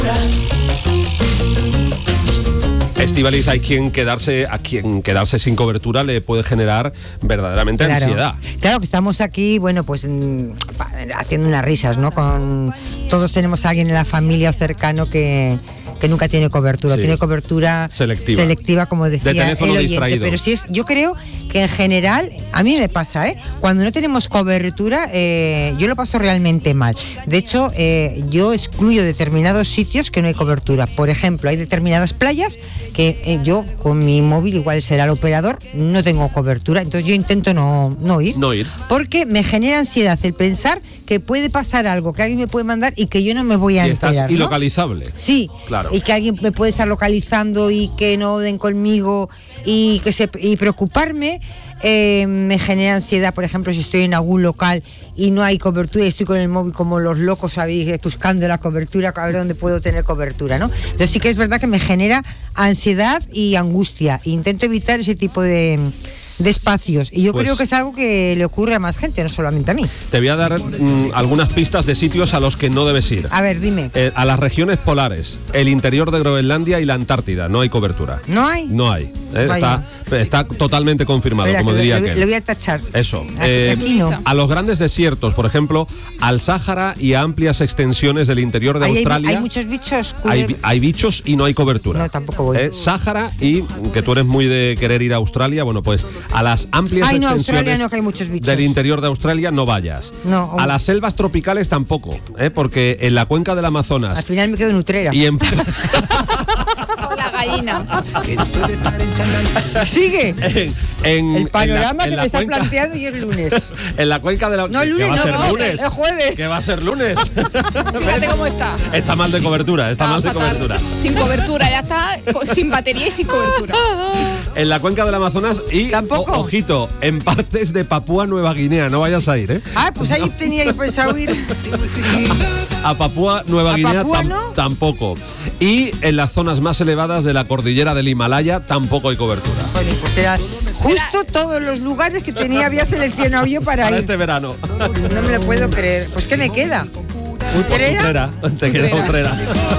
Estíbaliz, a quien quedarse sin cobertura le puede generar verdaderamente ansiedad. Claro que estamos aquí, bueno, pues haciendo unas risas, ¿no? Todos tenemos a alguien en la familia o cercano que nunca tiene cobertura, tiene cobertura selectiva, como decía de teléfono el oyente, distraído. pero sí yo creo que en general, a mí me pasa, cuando no tenemos cobertura, yo lo paso realmente mal. De hecho, yo excluyo determinados sitios que no hay cobertura. Por ejemplo, hay determinadas playas que yo con mi móvil, igual será el operador, no tengo cobertura, entonces yo intento no ir. Porque me genera ansiedad el pensar que puede pasar algo, que alguien me puede mandar y que yo no me voy a enterar. Estás ilocalizable. Sí, claro. Y que alguien me puede estar localizando y que no den conmigo y preocuparme. Me genera ansiedad, por ejemplo, si estoy en algún local y no hay cobertura y estoy con el móvil como los locos, ¿sabéis? Buscando la cobertura, a ver dónde puedo tener cobertura, ¿no? Entonces sí que es verdad que me genera ansiedad y angustia. Intento evitar ese tipo de espacios, y yo creo que es algo que le ocurre a más gente, no solamente a mí. Te voy a dar algunas pistas de sitios a los que no debes ir. A ver, dime. A las regiones polares, el interior de Groenlandia y la Antártida, no hay cobertura. ¿No hay? No hay. Está totalmente confirmado. Espera, como diría aquel. Le voy a tachar. Eso. Aquí no. A los grandes desiertos, por ejemplo, al Sáhara y a amplias extensiones del interior de Australia. ¿Hay muchos bichos? Hay bichos y no hay cobertura. No, tampoco voy. Sáhara, y que tú eres muy de querer ir a Australia, bueno, pues a las amplias extensiones no, que hay muchos bichos. del interior de Australia no vayas. No. A las selvas tropicales tampoco, porque en la cuenca del Amazonas. Al final me quedo en Utrera. Y en la gallina. Sigue. El panorama que me está cuenca, planteando y es lunes. En la cuenca de la... No, lunes, ¿Qué va a ser lunes? Es jueves. ¿Qué va a ser lunes? Fíjate cómo está. Está mal de cobertura, mal de cobertura. Sin cobertura, ya está sin batería y sin cobertura. En la cuenca del Amazonas y, ¿tampoco? Ojito, en partes de Papúa Nueva Guinea, no vayas a ir, pues ahí tenía yo pensado ir. A Papúa Nueva Guinea ¿no? Tampoco. Y en las zonas más elevadas de la cordillera del Himalaya tampoco hay cobertura. Bueno, pues era justo todos los lugares que había seleccionado yo para ir. Este verano. No me lo puedo creer. Pues ¿qué me queda? ¿Utrera? Te queda Utrera.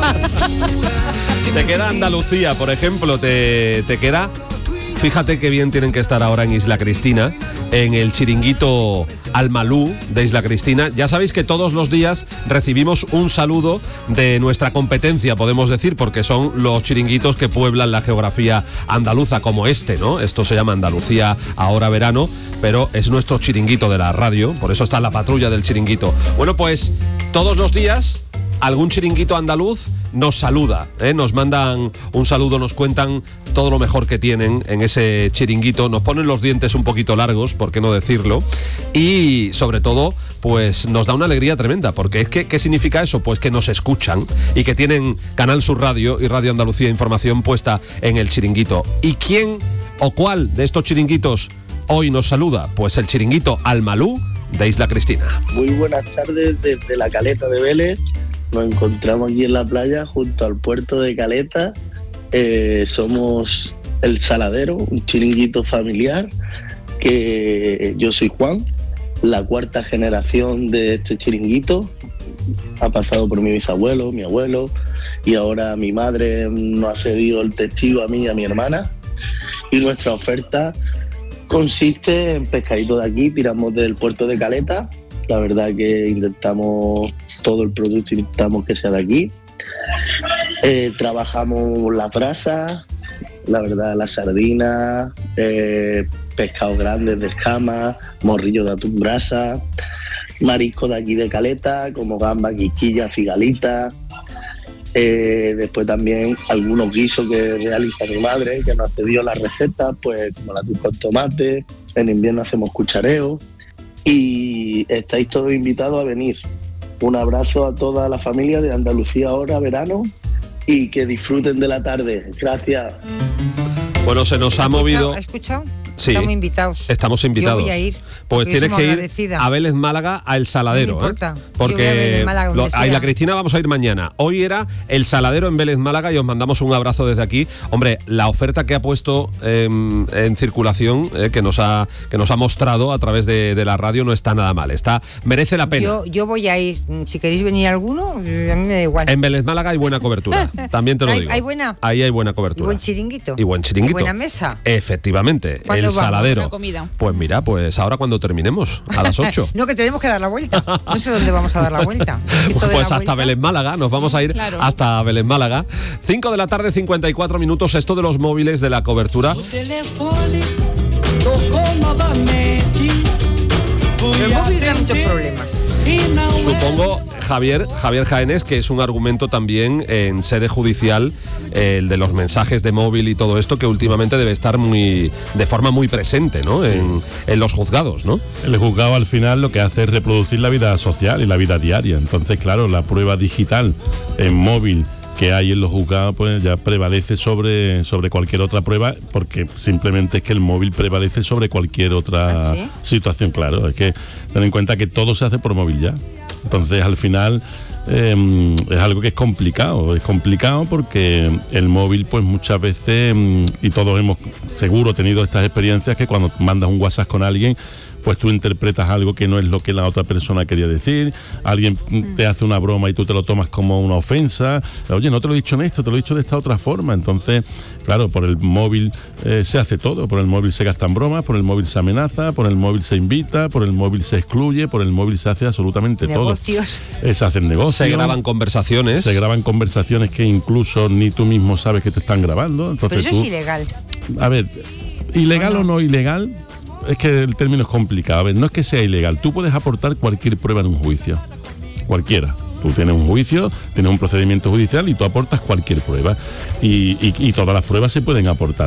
Te queda Andalucía, por ejemplo, te queda... Fíjate qué bien tienen que estar ahora en Isla Cristina, en el chiringuito Al-Malú de Isla Cristina. Ya sabéis que todos los días recibimos un saludo de nuestra competencia, podemos decir, porque son los chiringuitos que pueblan la geografía andaluza, como este, ¿no? Esto se llama Andalucía Ahora Verano, pero es nuestro chiringuito de la radio, por eso está la patrulla del chiringuito. Bueno, pues todos los días algún chiringuito andaluz nos saluda, nos mandan un saludo, nos cuentan todo lo mejor que tienen en ese chiringuito, nos ponen los dientes un poquito largos, por qué no decirlo, y sobre todo pues nos da una alegría tremenda, porque es que ¿qué significa eso? Pues que nos escuchan y que tienen Canal Sur Radio y Radio Andalucía Información puesta en el chiringuito. ¿Y quién o cuál de estos chiringuitos hoy nos saluda? Pues el chiringuito Al-Malú de Isla Cristina. Muy buenas tardes desde la Caleta de Vélez. Nos encontramos aquí en la playa junto al puerto de Caleta. Somos El Saladero, un chiringuito familiar, que yo soy Juan, la cuarta generación de este chiringuito. Ha pasado por mi bisabuelo, mi abuelo, y ahora mi madre nos ha cedido el testigo a mí y a mi hermana. Y nuestra oferta consiste en pescadito de aquí, tiramos del puerto de Caleta. La verdad que intentamos todo el producto, intentamos que sea de aquí. Trabajamos las brasas, la verdad, las sardinas, pescados grandes de escama, morrillo de atún brasa, marisco de aquí de Caleta, como gamba, quisquilla, cigalita. Después también algunos guisos que realiza mi madre, que nos cedió las recetas, pues como el atún con tomate. En invierno hacemos cuchareo. Y estáis todos invitados a venir. Un abrazo a toda la familia de Andalucía Ahora Verano y que disfruten de la tarde. Gracias. Bueno, se nos ha movido. ¿Has escuchado? Sí. Estamos invitados. Estamos invitados. Yo voy a ir. Pues tienes que ir agradecida. a Vélez Málaga, a El Saladero. No me importa. Porque Yo voy a Vélez Málaga, donde a Isla sea. Cristina vamos a ir mañana. Hoy era El Saladero en Vélez Málaga y os mandamos un abrazo desde aquí. Hombre, la oferta que ha puesto en circulación, que nos ha mostrado a través de la radio, no está nada mal. Merece la pena. Yo voy a ir. Si queréis venir alguno, a mí me da igual. En Vélez Málaga hay buena cobertura. También te lo digo. ¿Hay buena? Ahí hay buena cobertura. Y buen chiringuito. Y buen chiringuito. Y buena mesa. Efectivamente. ¿Cuándo El vamos? Saladero. La comida. Pues mira, pues ahora cuando terminemos, a las 8. No, que tenemos que dar la vuelta. No sé dónde vamos a dar la vuelta. Esto de Pues la hasta vuelta. Vélez Málaga, nos vamos a ir Claro. hasta Vélez Málaga. 5 de la tarde, 54 minutos, esto de los móviles, de la cobertura. El móvil da muchos problemas. Supongo, Javier Jaénes, que es un argumento también en sede judicial, el de los mensajes de móvil y todo esto, que últimamente debe estar de forma muy presente, ¿no? En los juzgados, ¿no? El juzgado al final lo que hace es reproducir la vida social y la vida diaria. Entonces, claro, la prueba digital en móvil que hay en los juzgados pues ya prevalece sobre cualquier otra prueba, porque simplemente es que el móvil prevalece sobre cualquier otra ¿Sí? situación. Claro, es que ten en cuenta que todo se hace por móvil ya. Entonces al final es algo que es complicado porque el móvil pues muchas veces, y todos hemos seguro tenido estas experiencias, que cuando mandas un WhatsApp con alguien, pues tú interpretas algo que no es lo que la otra persona quería decir, alguien te hace una broma y tú te lo tomas como una ofensa, oye, no te lo he dicho en esto, te lo he dicho de esta otra forma. Entonces, claro, por el móvil se hace todo, por el móvil se gastan bromas, por el móvil se amenaza, por el móvil se invita, por el móvil se excluye, por el móvil se hace absolutamente Negocios. todo. Se hacen negocios. Se graban conversaciones. Se graban conversaciones que incluso ni tú mismo sabes que te están grabando. Entonces Pero eso es ilegal. A ver, ilegal o no ilegal, es que el término es complicado. A ver, no es que sea ilegal. Tú puedes aportar cualquier prueba en un juicio. Cualquiera. Tú tienes un juicio, tienes un procedimiento judicial y tú aportas cualquier prueba. Y todas las pruebas se pueden aportar.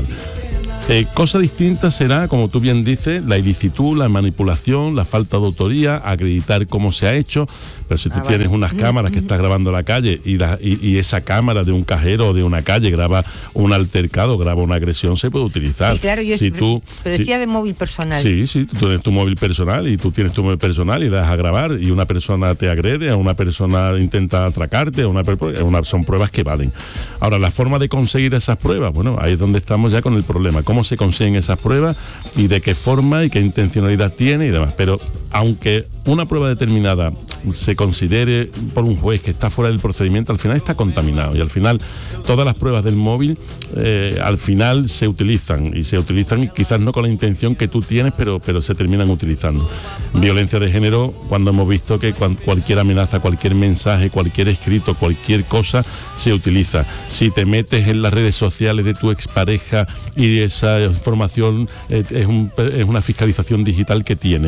Cosa distinta será, como tú bien dices, la ilicitud, la manipulación, la falta de autoría, acreditar cómo se ha hecho. Pero si tú tienes unas cámaras que estás grabando la calle y esa cámara de un cajero o de una calle graba un altercado, graba una agresión, se puede utilizar. Sí, claro, pero decía de móvil personal. Sí, tú tienes tu móvil personal y tú tienes tu móvil personal y das a grabar y una persona te agrede, a una persona intenta atracarte, son pruebas que valen. Ahora, la forma de conseguir esas pruebas, bueno, ahí es donde estamos ya con el problema. ¿Cómo se consiguen esas pruebas y de qué forma y qué intencionalidad tiene y demás? Pero aunque una prueba determinada se considere por un juez que está fuera del procedimiento, al final está contaminado y al final todas las pruebas del móvil al final se utilizan y quizás no con la intención que tú tienes, pero se terminan utilizando. Violencia de género, cuando hemos visto que cualquier amenaza, cualquier mensaje, cualquier escrito, cualquier cosa se utiliza. Si te metes en las redes sociales de tu expareja y esa información es una fiscalización digital que tiene.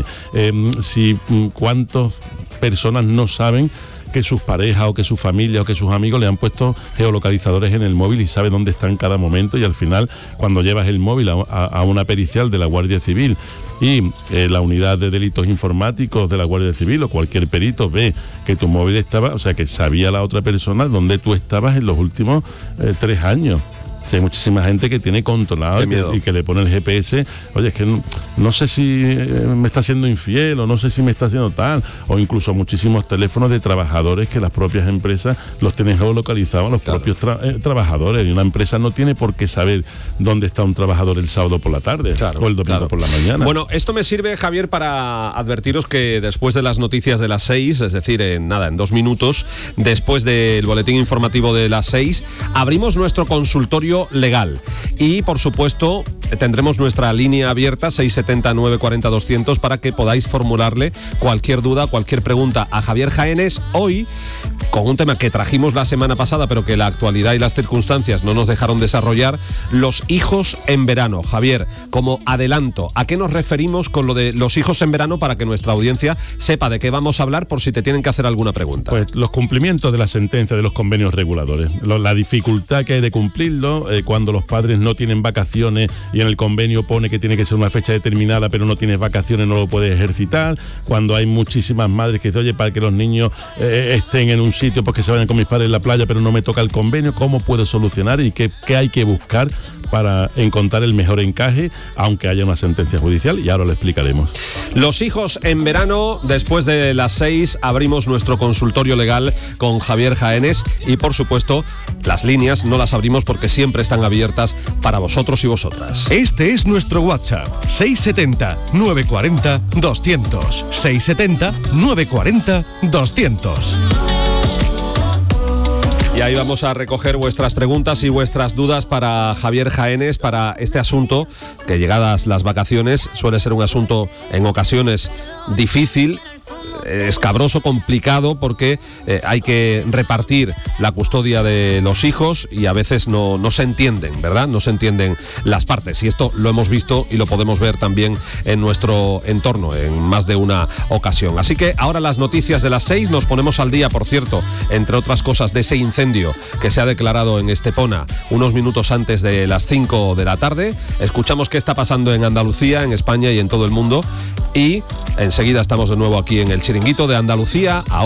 ¿Cuántas personas no saben que sus parejas o que su familia o que sus amigos le han puesto geolocalizadores en el móvil y sabe dónde está en cada momento? Y al final, cuando llevas el móvil a una pericial de la Guardia Civil y la unidad de delitos informáticos de la Guardia Civil o cualquier perito ve que tu móvil estaba, o sea, que sabía la otra persona dónde tú estabas en los últimos 3 años. Sí, hay muchísima gente que tiene controlado y que le pone el GPS. Oye, es que no sé si me está siendo infiel o no sé si me está haciendo tal. O incluso muchísimos teléfonos de trabajadores que las propias empresas los tienen geolocalizados a los propios trabajadores. Y una empresa no tiene por qué saber dónde está un trabajador el sábado por la tarde o el domingo por la mañana. Bueno, esto me sirve, Javier, para advertiros que después de las noticias de las 6, es decir, en 2 minutos, después del boletín informativo de las 6, abrimos nuestro consultorio legal y por supuesto tendremos nuestra línea abierta 670 940 200 para que podáis formularle cualquier duda, cualquier pregunta a Javier Jaénes, hoy con un tema que trajimos la semana pasada pero que la actualidad y las circunstancias no nos dejaron desarrollar: los hijos en verano. Javier, como adelanto, ¿a qué nos referimos con lo de los hijos en verano para que nuestra audiencia sepa de qué vamos a hablar por si te tienen que hacer alguna pregunta? Pues los cumplimientos de la sentencia de los convenios reguladores, la dificultad que hay de cumplirlo cuando los padres no tienen vacaciones y en el convenio pone que tiene que ser una fecha determinada, pero no tienes vacaciones, no lo puedes ejercitar, cuando hay muchísimas madres que dicen, oye, para que los niños estén en un sitio, pues que se vayan con mis padres en la playa, pero no me toca el convenio, ¿cómo puedo solucionar y qué hay que buscar para encontrar el mejor encaje, aunque haya una sentencia judicial? Y ahora lo explicaremos. Los hijos en verano, después de las 6, abrimos nuestro consultorio legal con Javier Jaénes y, por supuesto, las líneas no las abrimos porque siempre están abiertas para vosotros y vosotras. Este es nuestro WhatsApp, 670-940-200. 670-940-200. Y ahí vamos a recoger vuestras preguntas y vuestras dudas para Javier Jaénes, para este asunto, que llegadas las vacaciones suele ser un asunto en ocasiones difícil, escabroso, complicado, porque hay que repartir la custodia de los hijos y a veces no se entienden, ¿verdad? No se entienden las partes, y esto lo hemos visto y lo podemos ver también en nuestro entorno en más de una ocasión. Así que ahora las noticias de las 6, nos ponemos al día, por cierto, entre otras cosas, de ese incendio que se ha declarado en Estepona unos minutos antes de las 5 de la tarde. Escuchamos qué está pasando en Andalucía, en España y en todo el mundo, y enseguida estamos de nuevo aquí en el Chiringuito de Andalucía. Ahora